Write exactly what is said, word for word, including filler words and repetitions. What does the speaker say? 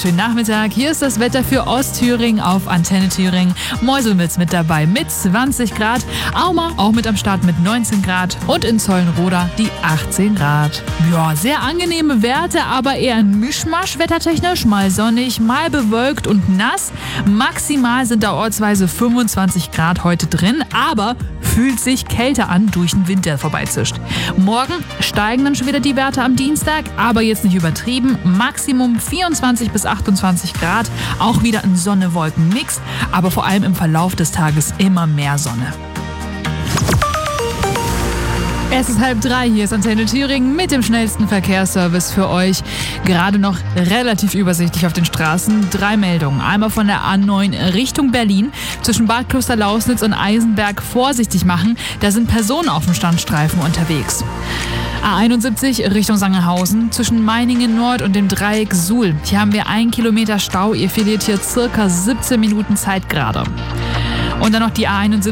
wunderschönen Nachmittag. Hier ist das Wetter für Ostthüringen auf Antenne Thüringen. Meuselwitz mit dabei mit zwanzig Grad. Auma auch mit am Start mit neunzehn Grad. Und in Zollenroda die achtzehn Grad. Ja, sehr angenehme Werte, aber eher ein Mischmasch wettertechnisch. Mal sonnig, mal bewölkt und nass. Maximal sind da ortsweise fünfundzwanzig Grad heute drin, aber fühlt sich kälter an durch den Wind, der vorbeizischt. Morgen steigen dann schon wieder die Werte am Dienstag, aber jetzt nicht übertrieben. Maximum vierundzwanzig bis achtundzwanzig Grad, auch wieder ein Sonne-Wolken-Mix, aber vor allem im Verlauf des Tages immer mehr Sonne. Es ist halb drei, hier ist Antenne Thüringen mit dem schnellsten Verkehrsservice für euch. Gerade noch relativ übersichtlich auf den Straßen. Drei Meldungen. Einmal von der A neun Richtung Berlin. Zwischen Bad Klosterlausnitz und Eisenberg vorsichtig machen. Da sind Personen auf dem Standstreifen unterwegs. A einundsiebzig Richtung Sangerhausen. Zwischen Meiningen Nord und dem Dreieck Suhl. Hier haben wir einen Kilometer Stau. Ihr verliert hier circa siebzehn Minuten Zeit gerade. Und dann noch die A einundsiebzig